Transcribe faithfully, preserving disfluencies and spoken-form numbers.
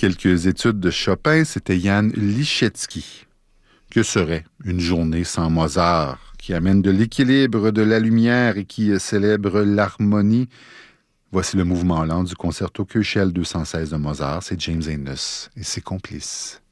quelques études de Chopin, c'était Jan Liszewski. Que serait une journée sans Mozart, qui amène de l'équilibre, de la lumière et qui célèbre l'harmonie? Voici le mouvement lent du concerto Köchel deux cent seize de Mozart, c'est James Innes et ses complices.